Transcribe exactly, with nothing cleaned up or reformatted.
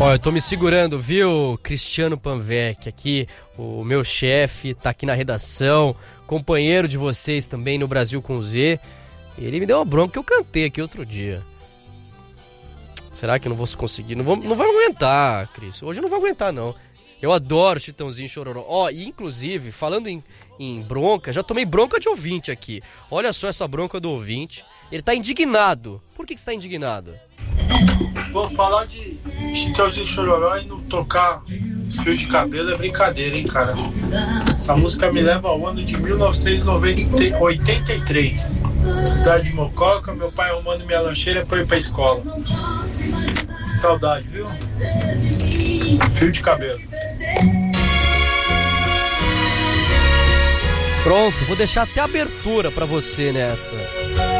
Ó, eu tô me segurando, viu, Cristiano Panvec, aqui, o meu chefe, tá aqui na redação, companheiro de vocês também no Brasil com Z. Ele me deu uma bronca que eu cantei aqui outro dia. Será que eu não vou conseguir? Não vou, não vou aguentar, Cris. Hoje eu não vou aguentar, não. Eu adoro Chitãozinho e Chororó. Ó, e inclusive, falando em, em bronca, já tomei bronca de ouvinte aqui. Olha só essa bronca do ouvinte. Ele tá indignado. Por que que você tá indignado? Vou falar de Chitãozinho e Chororó e não tocar Fio de Cabelo é brincadeira, hein, cara? Essa música me leva ao ano de mil novecentos e oitenta e três. Cidade de Mococa, meu pai arrumando minha lancheira pra ir pra escola. Que saudade, viu? Fio de Cabelo. Pronto, vou deixar até abertura pra você nessa.